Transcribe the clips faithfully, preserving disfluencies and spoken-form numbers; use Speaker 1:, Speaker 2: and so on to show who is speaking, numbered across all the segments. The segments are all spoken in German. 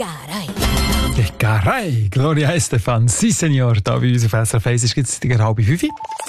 Speaker 1: Caray.
Speaker 2: Que caray, Gloria Estefan, si Senor, da bei uns auf S R F eins ist jetzt die halbe fünf.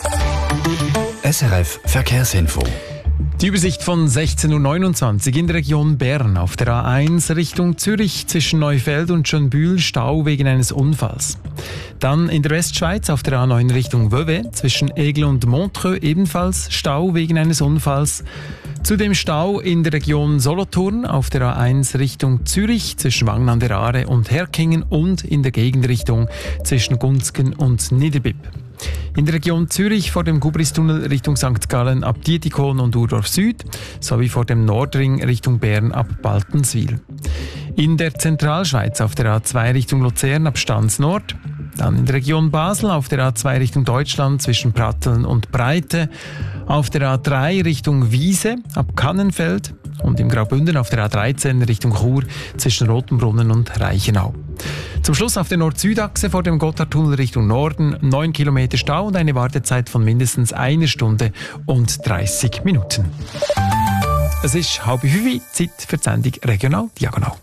Speaker 3: S R F Verkehrsinfo.
Speaker 2: Die Übersicht von sechzehn Uhr neunundzwanzig in der Region Bern. Auf der A eins Richtung Zürich zwischen Neufeld und Schönbühl Stau wegen eines Unfalls. Dann in der Westschweiz auf der A neun Richtung Vevey zwischen Aigle und Montreux ebenfalls Stau wegen eines Unfalls. Zudem Stau in der Region Solothurn auf der A eins Richtung Zürich zwischen Wangen an der Aare und Herkingen und in der Gegenrichtung zwischen Gunzgen und Niederbipp. In der Region Zürich vor dem Gubristunnel Richtung Sankt Gallen ab Dietikon und Urdorf Süd sowie vor dem Nordring Richtung Bern ab Baltenswil. In der Zentralschweiz auf der A zwei Richtung Luzern ab Stans Nord. Dann in der Region Basel auf der A zwei Richtung Deutschland zwischen Pratteln und Breite. Auf der A drei Richtung Wiese ab Kannenfeld. Und im Graubünden auf der A dreizehn Richtung Chur zwischen Rotenbrunnen und Reichenau. Zum Schluss auf der Nord-Süd-Achse vor dem Gotthardtunnel Richtung Norden neun Kilometer Stau und eine Wartezeit von mindestens einer Stunde und dreißig Minuten. Es ist halb fünf, Zeit für die Sendung Regional Diagonal.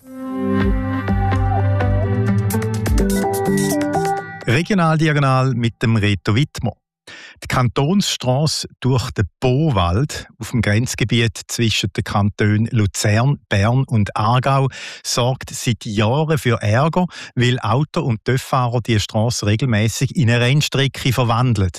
Speaker 4: Regional Diagonal mit dem Reto Wittmer. Die Kantonsstrasse durch den Bowald auf dem Grenzgebiet zwischen den Kantonen Luzern, Bern und Aargau sorgt seit Jahren für Ärger, weil Auto- und Töfffahrer die Strasse regelmäßig in eine Rennstrecke verwandeln.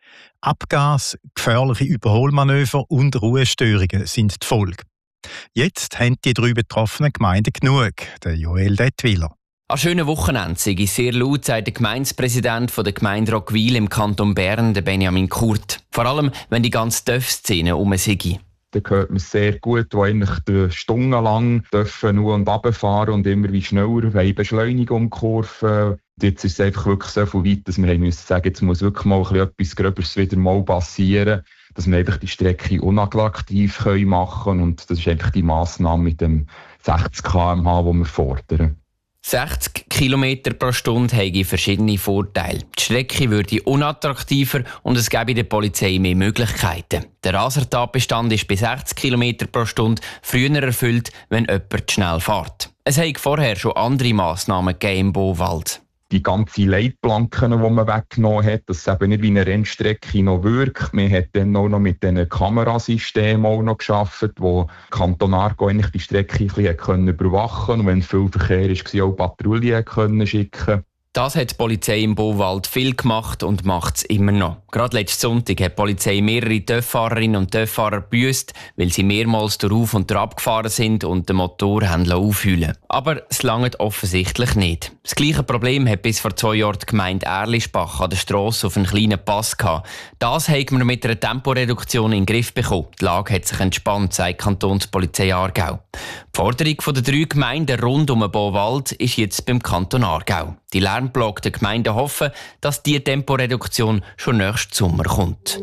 Speaker 4: Abgas, gefährliche Überholmanöver und Ruhestörungen sind die Folge. Jetzt haben die drei betroffenen Gemeinden genug, der Joel Dettwiller.
Speaker 5: An schönen Wochenende sei es sehr laut, sagt der Gemeindepräsident der Gemeinde Roggwil im Kanton Bern, der Benjamin Kurt. Vor allem, wenn die ganze Töff-Szene um sei.
Speaker 6: Da hört man sehr gut, wo eigentlich stundenlang dürfen nur und runterfahren und immer wie schneller wollen Beschleunigung kurven. Jetzt ist es einfach wirklich so viel weit, dass wir haben müssen sagen, jetzt muss wirklich mal etwas Gröberes wieder mal passieren, dass wir einfach die Strecke unattraktiv machen können. Und das ist einfach die Massnahme mit dem sechzig Kilometer pro Stunde, die wir fordern.
Speaker 5: sechzig Kilometer pro Stunde hätte verschiedene Vorteile. Die Strecke würde unattraktiver und es gäbe der Polizei mehr Möglichkeiten. Der Rasertatbestand ist bei sechzig Kilometer pro Stunde früher erfüllt, wenn jemand schnell fährt. Es hätte vorher schon andere Massnahmen gegeben im Bowald.
Speaker 6: Die ganzen Leitplanken, die man weggenommen hat, dass es eben nicht wie eine Rennstrecke noch wirkt. Man hat dann auch noch mit diesen Kamerasystemen auch noch gearbeitet, wo Kanton Aargau eigentlich die Strecke ein bisschen überwachen konnte und wenn viel Verkehr war, auch Patrouillen können schicken.
Speaker 5: Das hat die Polizei im Bowald viel gemacht und macht es immer noch. Gerade letzten Sonntag hat die Polizei mehrere Töfffahrerinnen und Töfffahrer gebüßt, weil sie mehrmals darauf und drauf gefahren sind und den Motor haben aufheulen. Aber es langt offensichtlich nicht. Das gleiche Problem hat bis vor zwei Jahren die Gemeinde Erlischbach an der Strasse auf einen kleinen Pass gehabt. Das haben wir mit einer Temporeduktion in den Griff bekommen. Die Lage hat sich entspannt, sagt die Kantonspolizei Aargau. Die Forderung der drei Gemeinden rund um den Bowald ist jetzt beim Kanton Aargau. Die lärmplagten Gemeinden hoffen, dass diese Temporeduktion schon nächsten Sommer kommt.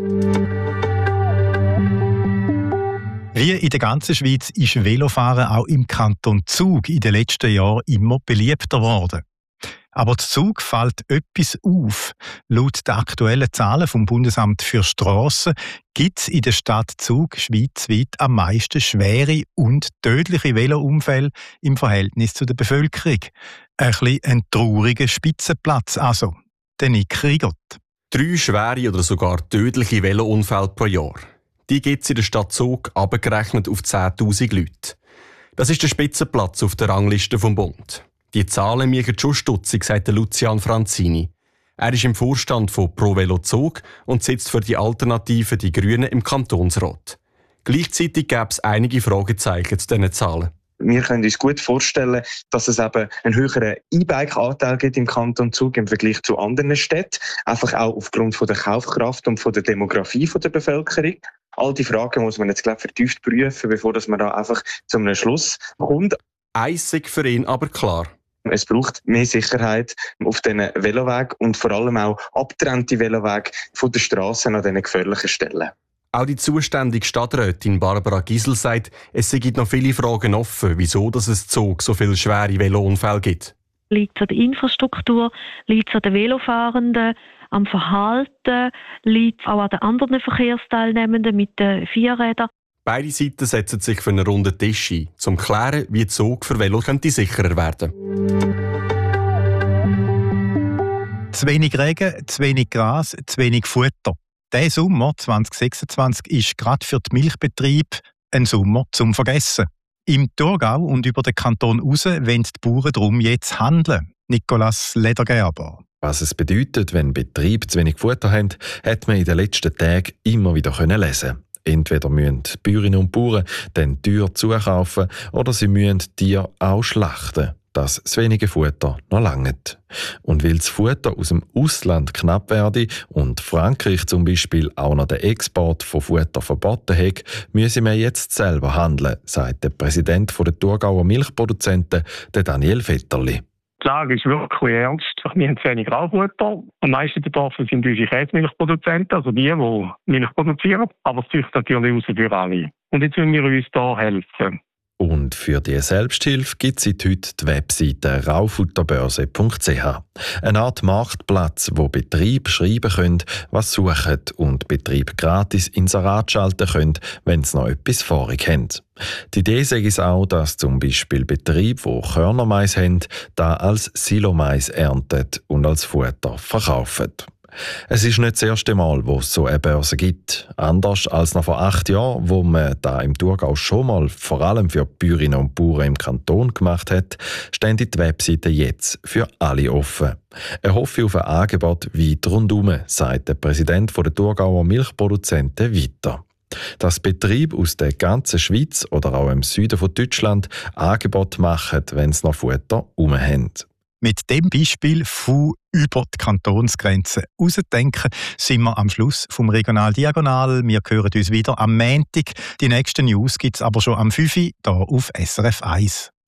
Speaker 4: Wie in der ganzen Schweiz ist Velofahren auch im Kanton Zug in den letzten Jahren immer beliebter geworden. Aber Zug fällt etwas auf. Laut den aktuellen Zahlen vom Bundesamt für Strassen gibt es in der Stadt Zug schweizweit am meisten schwere und tödliche Velounfälle im Verhältnis zu der Bevölkerung. Ein bisschen ein trauriger Spitzenplatz also. Der Nick Rigott.
Speaker 7: Drei schwere oder sogar tödliche Velounfälle pro Jahr. Die gibt es in der Stadt Zug abgerechnet auf zehntausend Leute. Das ist der Spitzenplatz auf der Rangliste vom Bund. Die Zahlen machen schon stutzig, sagt Lucian Franzini. Er ist im Vorstand von Pro Velo Zug und sitzt für die Alternative Die Grünen im Kantonsrat. Gleichzeitig gäbe es einige Fragezeichen zu diesen Zahlen.
Speaker 8: Wir können uns gut vorstellen, dass es eben einen höheren E-Bike-Anteil gibt im Kanton Zug im Vergleich zu anderen Städten. Einfach auch aufgrund von der Kaufkraft und von der Demografie von der Bevölkerung. All die Fragen muss man jetzt gleich vertieft prüfen, bevor man da einfach zu einem Schluss kommt.
Speaker 7: Eins ist für ihn aber klar.
Speaker 8: Es braucht mehr Sicherheit auf diesen Velowegen und vor allem auch abgetrennte Velowege von der Strasse an diesen gefährlichen Stellen.
Speaker 7: Auch die zuständige Stadträtin Barbara Gisel sagt, es gibt noch viele Fragen offen, wieso dass es Zug so viele schwere Velounfälle gibt.
Speaker 9: Liegt es an der Infrastruktur, liegt es an den Velofahrenden, am Verhalten, liegt es auch an den anderen Verkehrsteilnehmenden mit den Vierrädern.
Speaker 7: Beide Seiten setzen sich für einen runden Tisch ein, um zu klären, wie die Zug für Velo könnte sicherer werden.
Speaker 4: Zu wenig Regen, zu wenig Gras, zu wenig Futter. Der Sommer zwanzig sechsundzwanzig ist gerade für die Milchbetriebe ein Sommer zum Vergessen. Im Thurgau und über den Kanton raus wollen die Bauern darum jetzt handeln. Nicolas Ledergerber.
Speaker 1: Was es bedeutet, wenn Betriebe zu wenig Futter haben, hat man in den letzten Tagen immer wieder lesen. Entweder müssen die Bäuerinnen und Bauern dann teuer zukaufen oder sie müssen Tiere auch schlachten, dass das wenige Futter noch langt. Und weil das Futter aus dem Ausland knapp werde und Frankreich zum Beispiel auch noch den Export von Futter verboten hat, müssen wir jetzt selber handeln, sagt der Präsident der Thurgauer Milchproduzenten, der Daniel Vetterli.
Speaker 10: Die Lage ist wirklich ernst. Wir haben zu wenig Graufutter. Am meisten betroffen sind unsere Käsemilchproduzenten, also die, die Milch produzieren. Aber es züchtet natürlich raus für alle. Und jetzt müssen wir uns da helfen.
Speaker 1: Und für die Selbsthilfe gibt es heute die Webseite raufutterbörse punkt c h. Eine Art Marktplatz, wo Betriebe schreiben können, was sie suchen und Betriebe gratis Inserat schalten können, wenn sie noch etwas vorig haben. Die Idee ist es auch, dass zum Beispiel Betriebe, die Körnermais haben, da als Silomais ernten und als Futter verkaufen. Es ist nicht das erste Mal, wo es so eine Börse gibt. Anders als noch vor acht Jahren, wo man da im Thurgau schon mal vor allem für die Bäuerinnen und Bauern im Kanton gemacht hat, stehen die Webseiten jetzt für alle offen. Er hoffe auf ein Angebot weit rundum, sagt der Präsident der Thurgauer Milchproduzenten weiter. Dass Betriebe aus der ganzen Schweiz oder auch im Süden von Deutschland Angebote machen, wenn sie noch Futter herum haben.
Speaker 4: Mit dem Beispiel von über die Kantonsgrenzen rausdenken, sind wir am Schluss vom Regional Diagonal. Wir hören uns wieder am Montag. Die nächsten News gibt es aber schon am fünf Uhr hier auf S R F eins.